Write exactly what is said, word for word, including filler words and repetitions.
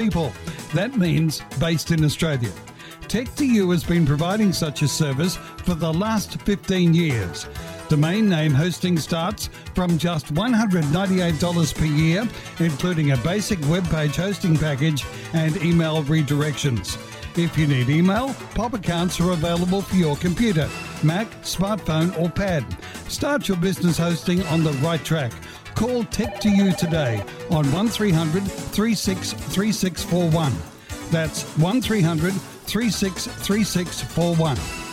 people. That means based in Australia. tech to you has been providing such a service for the last fifteen years. Domain name hosting starts from just one hundred ninety-eight dollars per year, including a basic web page hosting package and email redirections. If you need email, pop accounts are available for your computer, Mac, smartphone or pad. Start your business hosting on the right track. Call tech to you today on one three hundred, three six three six four one. That's one three hundred, three six three six four one.